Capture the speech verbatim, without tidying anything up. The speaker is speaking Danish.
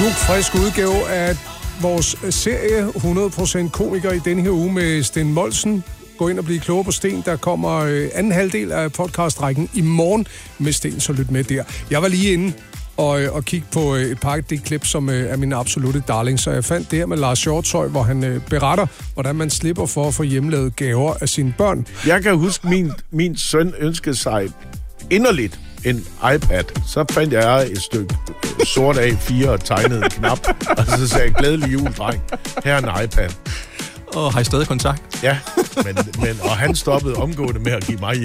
dugfrisk udgave af vores serie hundrede procent komiker i denne her uge med Sten Moltzen. Gå ind og blive klogere på Sten. Der kommer øh, anden halvdel af podcastrækken i morgen med Sten, så lyt med der. Jeg var lige inde og, øh, og kigge på øh, et par af de klip, som øh, er mine absolutte darling. Så jeg fandt det her med Lars Hjortshøj, hvor han øh, beretter, hvordan man slipper for at få hjemmelavet gaver af sine børn. Jeg kan huske, min, min søn ønskede sig inderligt en iPad. Så fandt jeg et stykke sort A fire og tegnede en knap, og så sagde jeg, glædelig jul, dreng. Her er en iPad. Og har I stadig kontakt? Ja, men, men, og han stoppede omgående med at give mig